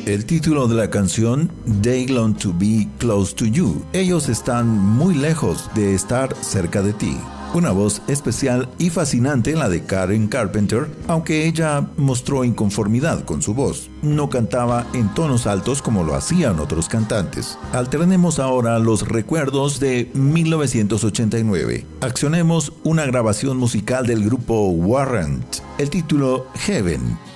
El título de la canción, They Long to Be Close to You. Ellos están muy lejos de estar cerca de ti. Una voz especial y fascinante la de Karen Carpenter, aunque ella mostró inconformidad con su voz. No cantaba en tonos altos como lo hacían otros cantantes. Alternemos ahora los recuerdos de 1989. Accionemos una grabación musical del grupo Warrant. El título, Heaven.